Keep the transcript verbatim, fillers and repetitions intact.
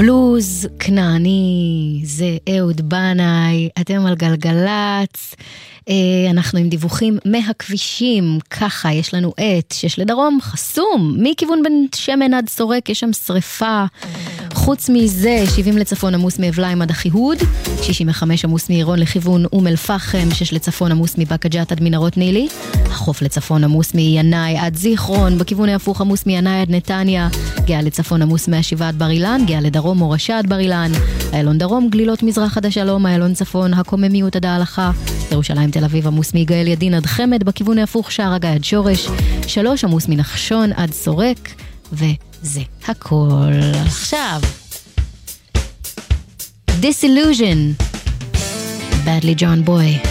בלוז כנעני, זה אהוד בנאי, אתם על גלגלץ, אנחנו עם דיווחים מהכבישים, ככה יש לנו את שיש לדרום חסום, מכיוון בין שמן עד סורק, יש שם שריפה, חוץ מזה שבעים לצפון עמוס מאבליים עד אחיהוד, שישים וחמש עמוס מעירון לכיוון אום אל פחם, שש לצפון עמוס מבאקה ג'ת עד מנהרות נילי, החוף לצפון עמוס מינאי עד זיכרון, בכיוון ההפוך עמוס מינאי עד נתניה, גאה לצפון עמוס מהשבעה עד בר אילן, גאה לדרום מורשה עד בר אילן, איילון דרום גלילות מזרח עד השלום, איילון צפון הקוממיות עד ההלכה, ירושלים תל אביב עמוס מיגאל ידין עד חמד, בכיוון ההפוך שער הגיא עד שורש, שלוש עמוס מנחשון עד סורק, וזה הכל. עכשיו Disillusion, Badly John Boy.